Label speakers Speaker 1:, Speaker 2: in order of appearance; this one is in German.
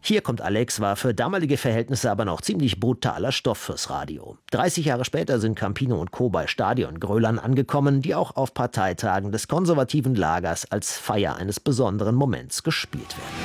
Speaker 1: Hier kommt Alex war für damalige Verhältnisse aber noch ziemlich brutaler Stoff fürs Radio. 30 Jahre später sind Campino und Co. bei Stadiongröhlern angekommen, die auch auf Parteitagen des konservativen Lagers als Feier eines besonderen Moments gespielt werden.